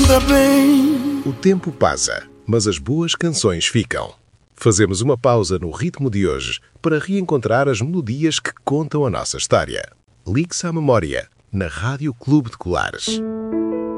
bem. O tempo passa, mas as boas canções ficam. Fazemos uma pausa no ritmo de hoje para reencontrar as melodias que contam a nossa história. Ligue-se à memória, na Rádio Clube de Colares.